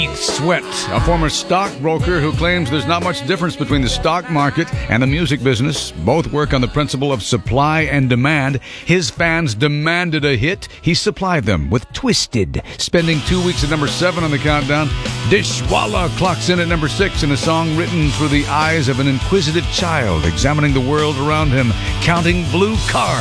Sweat, a former stockbroker who claims there's not much difference between the stock market and the music business. Both work on the principle of supply and demand. His fans demanded a hit. He supplied them with Twisted, spending 2 weeks at number 7 on the countdown. Dishwalla clocks in at number 6 in a song written through the eyes of an inquisitive child examining the world around him, counting blue cars.